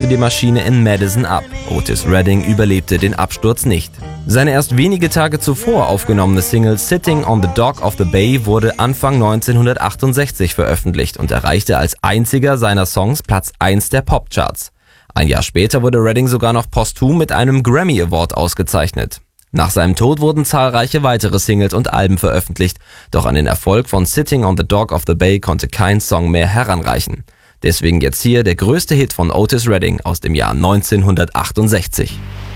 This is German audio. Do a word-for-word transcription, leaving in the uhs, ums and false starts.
die Maschine in Madison ab. Otis Redding überlebte den Absturz nicht. Seine erst wenige Tage zuvor aufgenommene Single Sitting on the Dock of the Bay wurde Anfang neunzehnhundertachtundsechzig veröffentlicht und erreichte als einziger seiner Songs Platz eins der Popcharts. Ein Jahr später wurde Redding sogar noch posthum mit einem Grammy Award ausgezeichnet. Nach seinem Tod wurden zahlreiche weitere Singles und Alben veröffentlicht, doch an den Erfolg von Sitting on the Dock of the Bay konnte kein Song mehr heranreichen. Deswegen jetzt hier der größte Hit von Otis Redding aus dem Jahr neunzehnhundertachtundsechzig.